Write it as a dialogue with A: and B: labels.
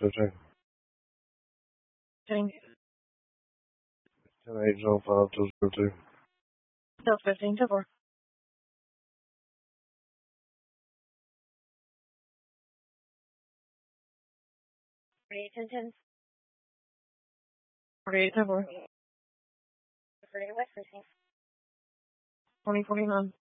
A: 15.
B: Change.
A: 10-8-05-202.
B: Still 15 to 4.
C: 4810.
B: 48 to 4.
C: 48 West Precinct.
B: 2049.